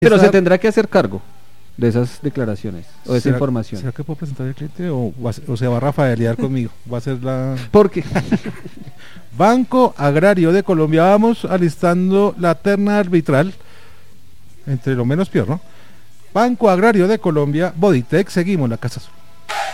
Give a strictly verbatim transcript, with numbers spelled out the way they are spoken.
Pero Esta- se tendrá que hacer cargo de esas declaraciones o de esa ¿será- información. ¿Será que puedo presentar al cliente o, va a ser- o se va a rafaeliar conmigo? Va a ser la... Porque Banco Agrario de Colombia, vamos alistando la terna arbitral, entre lo menos peor, ¿no? Banco Agrario de Colombia, Bodytech, seguimos la Casa Azul.